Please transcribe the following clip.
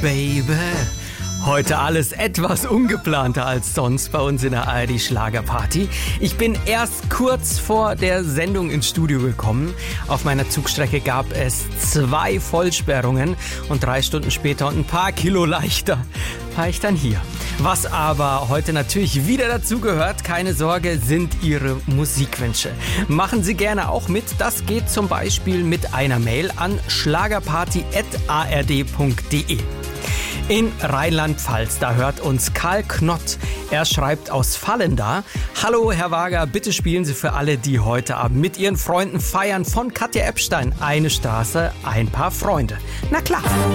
Baby. Heute alles etwas ungeplanter als sonst bei uns in der ARD Schlagerparty. Ich bin erst kurz vor der Sendung ins Studio gekommen. Auf meiner Zugstrecke gab es 2 Vollsperrungen und 3 Stunden später und ein paar Kilo leichter war ich dann hier. Was aber heute natürlich wieder dazugehört, keine Sorge, sind Ihre Musikwünsche. Machen Sie gerne auch mit. Das geht zum Beispiel mit einer Mail an schlagerparty@ard.de. In Rheinland-Pfalz, da hört uns Karl Knott. Er schreibt aus Vallendar: Hallo Herr Wager, bitte spielen Sie für alle, die heute Abend mit ihren Freunden feiern, von Katja Epstein, Eine Straße, ein paar Freunde. Na klar.